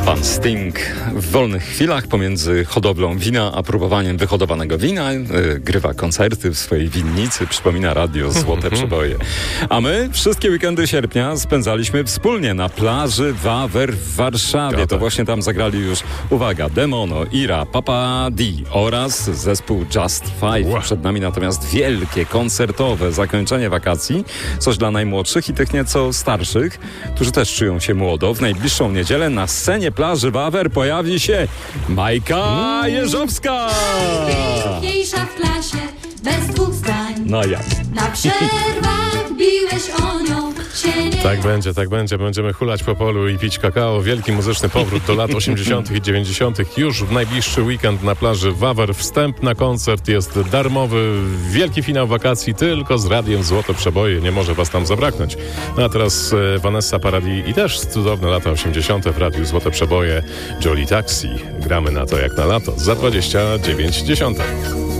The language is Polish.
Pan Sting w wolnych chwilach pomiędzy hodowlą wina a próbowaniem wyhodowanego wina grywa koncerty w swojej winnicy, przypomina radio Złote Przeboje. A my wszystkie weekendy sierpnia spędzaliśmy wspólnie na plaży Wawer w Warszawie. To właśnie tam zagrali już, uwaga, Demono, Ira, Papa D oraz zespół Just Five. Przed nami natomiast wielkie koncertowe zakończenie wakacji. Coś dla najmłodszych i tych nieco starszych, którzy też czują się młodo. W najbliższą niedzielę na scenie plaży Wawer pojawi się Majka Jeżowska. Najpiękniejsza w klasie, bez dwóch zdań. No jak? Na przerwach biłeś o nią się nie... Tak będzie. Będziemy hulać po polu i pić kakao. Wielki muzyczny powrót do lat 80. i 90. Już w najbliższy weekend na plaży Wawer. Wstęp na koncert jest darmowy. Wielki finał wakacji tylko z radiem Złote Przeboje. Nie może was tam zabraknąć. No a teraz Vanessa Paradis i też cudowne lata 80. w radiu Złote Przeboje. Jolly Taxi. Gramy na to jak na lato. Za 29:10.